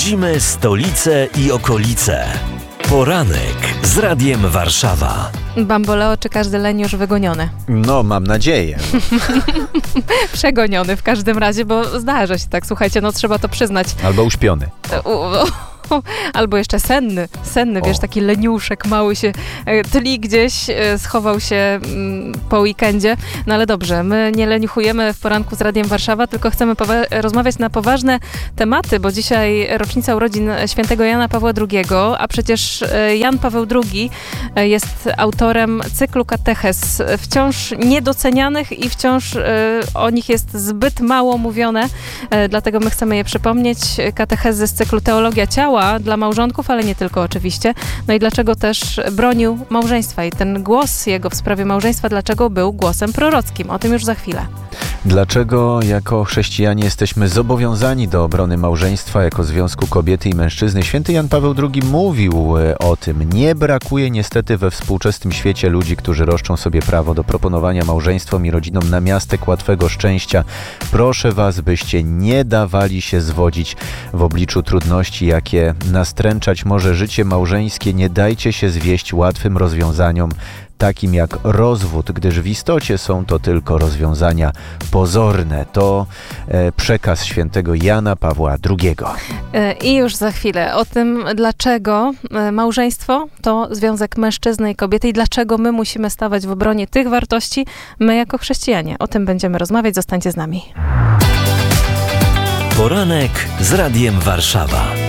Budzimy stolicę i okolice. Poranek z Radiem Warszawa. Bamboleo, czy każdy leń już wygoniony? No, mam nadzieję. Przegoniony w każdym razie, bo zdarza się tak, słuchajcie, no trzeba to przyznać. Albo uśpiony. Albo jeszcze senny, wiesz, taki leniuszek mały się tli gdzieś, schował się po weekendzie. No ale dobrze, my nie leniuchujemy w poranku z Radiem Warszawa, tylko chcemy rozmawiać na poważne tematy, bo dzisiaj rocznica urodzin świętego Jana Pawła II, a przecież Jan Paweł II jest autorem cyklu katechez, wciąż niedocenianych i wciąż o nich jest zbyt mało mówione, dlatego my chcemy je przypomnieć. Katechezy z cyklu Teologia Ciała dla małżonków, ale nie tylko oczywiście. No i dlaczego też bronił małżeństwa i ten głos jego w sprawie małżeństwa, dlaczego był głosem prorockim? O tym już za chwilę. Dlaczego jako chrześcijanie jesteśmy zobowiązani do obrony małżeństwa jako związku kobiety i mężczyzny? Święty Jan Paweł II mówił o tym. Nie brakuje niestety we współczesnym świecie ludzi, którzy roszczą sobie prawo do proponowania małżeństwom i rodzinom namiastek łatwego szczęścia. Proszę was, byście nie dawali się zwodzić w obliczu trudności, jakie nastręczać może życie małżeńskie. Nie dajcie się zwieść łatwym rozwiązaniom, takim jak rozwód, gdyż w istocie są to tylko rozwiązania pozorne. To przekaz świętego Jana Pawła II. I już za chwilę o tym, dlaczego małżeństwo to związek mężczyzny i kobiety i dlaczego my musimy stawać w obronie tych wartości, my jako chrześcijanie. O tym będziemy rozmawiać. Zostańcie z nami. Poranek z Radiem Warszawa.